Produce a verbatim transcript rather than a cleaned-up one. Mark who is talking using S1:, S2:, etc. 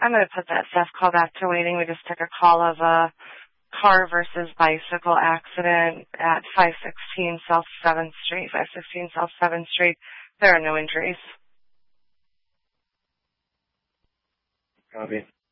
S1: I'm going to put that staff call back to waiting. We just took a call of a car versus bicycle accident at five sixteen South seventh Street, five sixteen South seventh Street. There are no injuries.
S2: Copy.